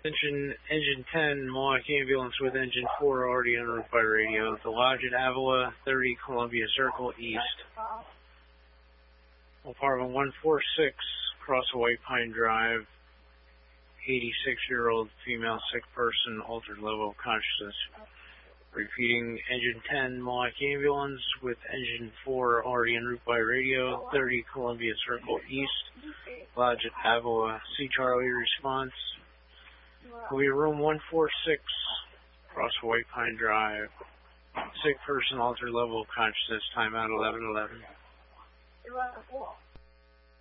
Engine 10, Milwaukee ambulance with engine 4 already en route by radio. The lodge at Avila, 30 Columbia Circle East. Apartment 146, across White Pine Drive. 86-year-old female sick person, altered level of consciousness. Repeating, engine 10, Milwaukee ambulance with engine 4 already en route by radio. 30 Columbia Circle East. Lodge at Avila. See Charlie response. Will be room 146, across White Pine Drive. Sick person, altered level of consciousness, timeout 11:11.